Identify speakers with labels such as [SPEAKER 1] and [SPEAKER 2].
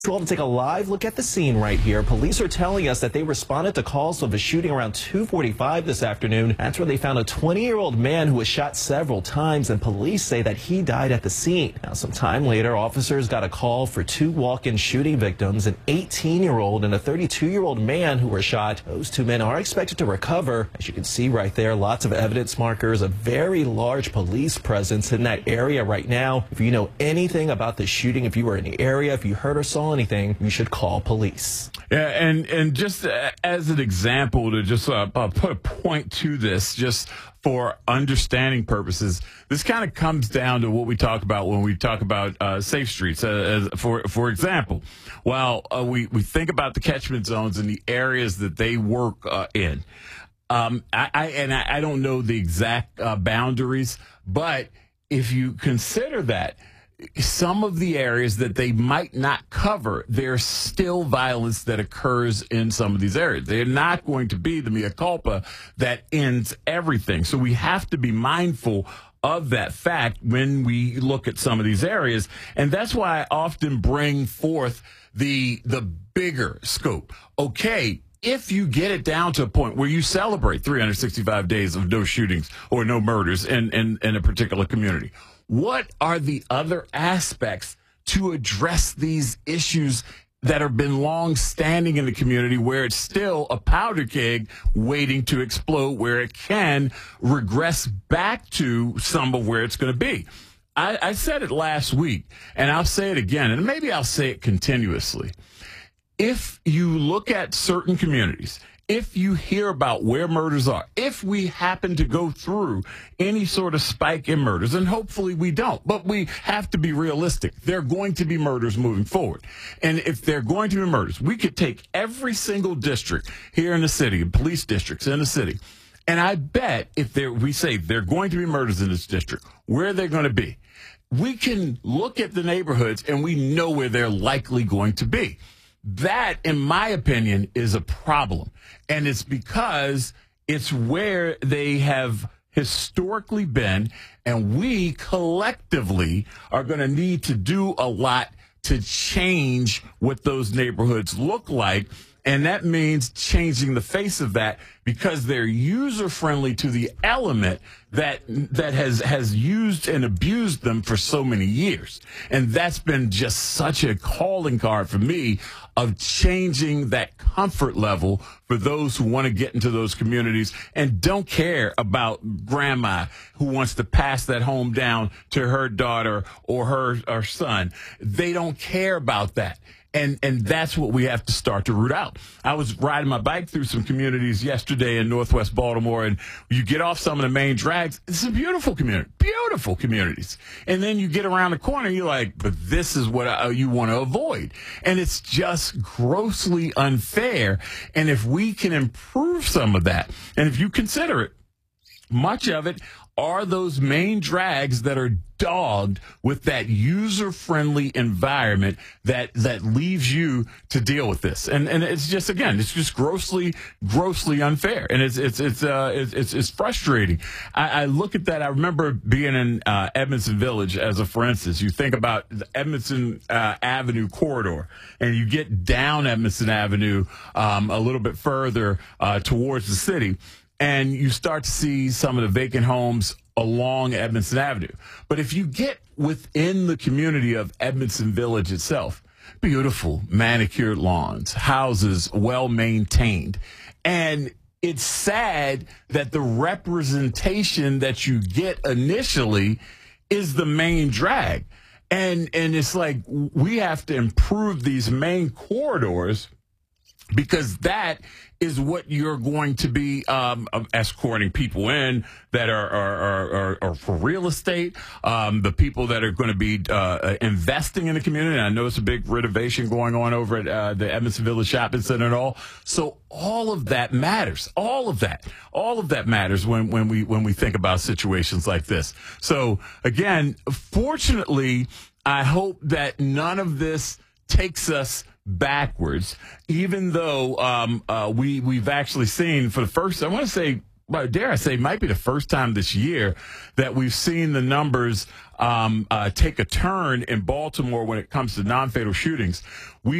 [SPEAKER 1] Well, to take a live look at the scene right here, police are telling us that they responded to calls of a shooting around 2:45 this afternoon. That's where they found a 20-year-old man who was shot several times, and police say that he died at the scene. Now, some time later, officers got a call for two walk-in shooting victims, an 18-year-old and a 32-year-old man who were shot. Those two men are expected to recover. As you can see right there, lots of evidence markers, a very large police presence in that area right now. If you know anything about the shooting, if you were in the area, if you heard or saw anything, you should call police.
[SPEAKER 2] Yeah, and just as an example to just put a point to this, just for understanding purposes, this kind of comes down to what we talk about when we talk about safe streets. For example, while we think about the catchment zones and the areas that they work in, I don't know the exact boundaries, but if you consider that, some of the areas that they might not cover, there's still violence that occurs in some of these areas. They're not going to be the mea culpa that ends everything. So we have to be mindful of that fact when we look at some of these areas. And that's why I often bring forth the bigger scope. Okay, if you get it down to a point where you celebrate 365 days of no shootings or no murders in a particular community, what are the other aspects to address these issues that have been long standing in the community where it's still a powder keg waiting to explode, where it can regress back to some of where it's going to be? I said it last week, and I'll say it again, and maybe I'll say it continuously. If you look at certain communities, if you hear about where murders are, if we happen to go through any sort of spike in murders, and hopefully we don't, but we have to be realistic. There are going to be murders moving forward. And if there are going to be murders, we could take every single district here in the city, police districts in the city, and I bet if we say there are going to be murders in this district, where are they going to be? We can look at the neighborhoods and we know where they're likely going to be. That, in my opinion, is a problem. And it's because it's where they have historically been, and we collectively are going to need to do a lot to change what those neighborhoods look like. And that means changing the face of that because they're user-friendly to the element that has used and abused them for so many years. And that's been just such a calling card for me of changing that comfort level for those who want to get into those communities and don't care about grandma who wants to pass that home down to her daughter or her son. They don't care about that. And that's what we have to start to root out. I was riding my bike through some communities yesterday in Northwest Baltimore, and you get off some of the main drags. It's a beautiful community, beautiful communities. And then you get around the corner, and you're like, but this is what you want to avoid. And it's just grossly unfair. And if we can improve some of that, and if you consider it, much of it are those main drags that are dogged with that user-friendly environment that leaves you to deal with this, and it's just, again, it's just grossly unfair, and it's frustrating. I look at that. I remember being in Edmondson Village as a for instance. You think about the Edmondson Avenue corridor, and you get down Edmondson Avenue a little bit further towards the city, and you start to see some of the vacant homes along Edmondson Avenue. But if you get within the community of Edmondson Village itself, beautiful manicured lawns, houses well maintained. And it's sad that the representation that you get initially is the main drag. And it's like we have to improve these main corridors because that is what you're going to be escorting people in that are for real estate, the people that are going to be investing in the community. And I know it's a big renovation going on over at the Edmondson Village Shopping Center and all. So all of that matters. All of that matters when we think about situations like this. So again, fortunately, I hope that none of this takes us backwards, even though we've actually seen for the first, I want to say, well, dare I say, might be the first time this year that we've seen the numbers take a turn in Baltimore when it comes to non-fatal shootings.